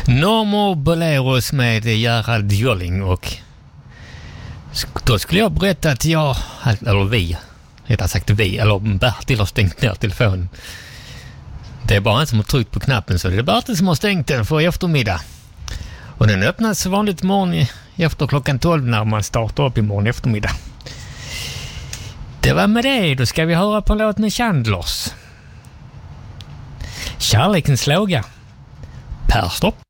Normo Boleros med Gerhard Jolling, och då skulle jag berätta att vi, eller Bertil har stängt ner telefonen. Det är bara en som har tryckt på knappen, så det är Bertil som har stängt den för eftermiddag. Och den öppnas vanligt morgon efter klockan 12 när man startar upp imorgon eftermiddag. Det var med det, då ska vi höra på en låt med Chandlers. Kärlekens låga. Per stopp.